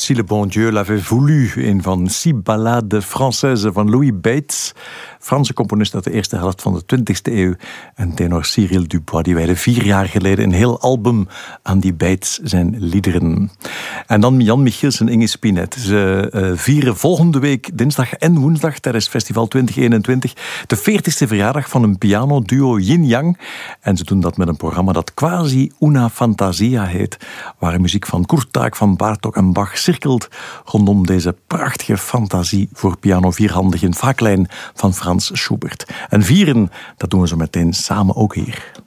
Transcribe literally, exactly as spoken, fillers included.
Si le bon Dieu l'avait voulu, een van six ballades françaises van Louis Bates, Franse componist uit de eerste helft van de twintigste eeuw, en tenor Cyril Dubois, die wijde vier jaar geleden een heel album aan die Bates zijn liederen. En dan Jan Michiels en Inge Spinet. Ze uh, vieren volgende week dinsdag en woensdag tijdens Festival twintig eenentwintig de veertigste verjaardag van een pianoduo Yin Yang. En ze doen dat met een programma dat Quasi una Fantasia heet, waar muziek van Kurtág, van Bartók en Bach cirkelt rondom deze prachtige fantasie voor piano vierhandig in Vaaklijn van Frans Schubert. En vieren, dat doen we zo meteen samen ook hier.